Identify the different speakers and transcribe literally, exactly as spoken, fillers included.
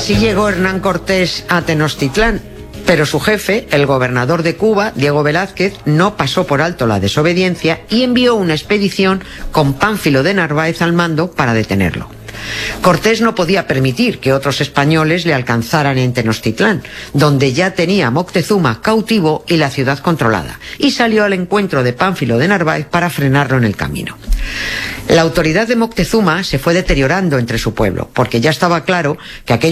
Speaker 1: Así llegó Hernán Cortés a Tenochtitlán, pero su jefe, el gobernador de Cuba, Diego Velázquez, no pasó por alto la desobediencia y envió una expedición con Pánfilo de Narváez al mando para detenerlo. Cortés no podía permitir que otros españoles le alcanzaran en Tenochtitlán, donde ya tenía a Moctezuma cautivo y la ciudad controlada, y salió al encuentro de Pánfilo de Narváez para frenarlo en el camino. La autoridad de Moctezuma se fue deteriorando entre su pueblo, porque ya estaba claro que aquello